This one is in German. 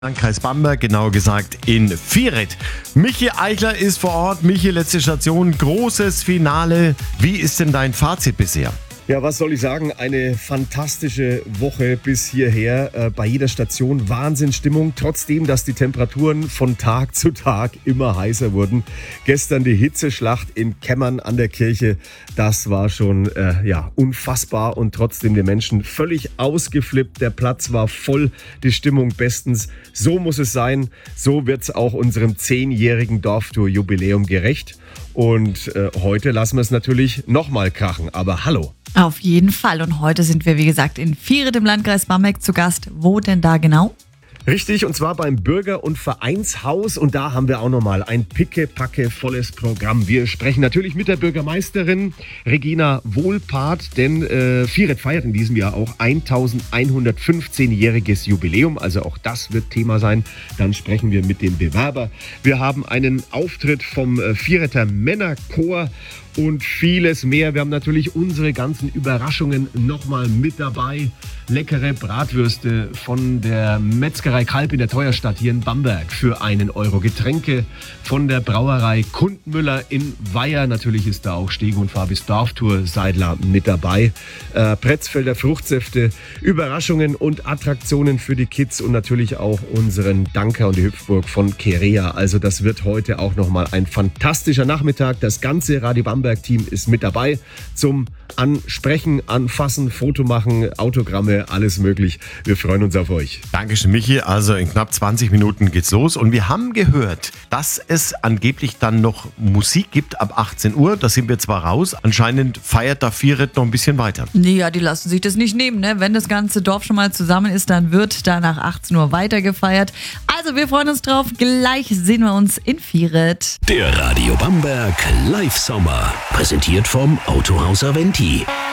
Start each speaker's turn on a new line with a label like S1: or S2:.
S1: Landkreis Bamberg, genauer gesagt in Vieret. Michi Eichler ist vor Ort. Michi, letzte Station, großes Finale. Wie ist denn dein Fazit bisher?
S2: Ja, was soll ich sagen? Eine fantastische Woche bis hierher. Bei jeder Station Wahnsinnsstimmung, trotzdem, dass die Temperaturen von Tag zu Tag immer heißer wurden. Gestern die Hitzeschlacht in Kemmern an der Kirche, das war schon unfassbar und trotzdem die Menschen völlig ausgeflippt. Der Platz war voll, die Stimmung bestens. So muss es sein, so wird es auch unserem 10-jährigen Dorftour-Jubiläum gerecht. Und heute lassen wir es natürlich nochmal krachen, aber hallo.
S3: Auf jeden Fall. Und heute sind wir, wie gesagt, in Vieret im Landkreis Bamberg zu Gast. Wo denn da genau?
S2: Richtig, und zwar beim Bürger- und Vereinshaus. Und da haben wir auch nochmal ein pickepacke-volles Programm. Wir sprechen natürlich mit der Bürgermeisterin Regina Wohlpart, denn Vieret feiert in diesem Jahr auch 1115-jähriges Jubiläum. Also auch das wird Thema sein. Dann sprechen wir mit dem Bewerber. Wir haben einen Auftritt vom Viereter Männerchor und vieles mehr. Wir haben natürlich unsere ganzen Überraschungen nochmal mit dabei. Leckere Bratwürste von der Metzgerei Kalb in der Teuerstadt hier in Bamberg für €1. Getränke von der Brauerei Kundmüller in Weiher. Natürlich ist da auch Stego und Fabis Dorftour Seidler mit dabei. Pretzfelder Fruchtsäfte, Überraschungen und Attraktionen für die Kids und natürlich auch unseren Danker und die Hüpfburg von Kerea. Also das wird heute auch nochmal ein fantastischer Nachmittag. Das ganze Radio Bamberg-Team ist mit dabei zum Ansprechen, Anfassen, Foto machen, Autogramme, alles möglich. Wir freuen uns auf euch.
S1: Dankeschön, Michi. Also in knapp 20 Minuten geht's los. Und wir haben gehört, dass es angeblich dann noch Musik gibt ab 18 Uhr. Da sind wir zwar raus. Anscheinend feiert da Vieret noch ein bisschen weiter.
S3: Ja, die lassen sich das nicht nehmen, ne? Wenn das ganze Dorf schon mal zusammen ist, dann wird da nach 18 Uhr weiter gefeiert. Also wir freuen uns drauf. Gleich sehen wir uns in Vieret.
S4: Der Radio Bamberg Live Sommer. Präsentiert vom Autohaus Aventi.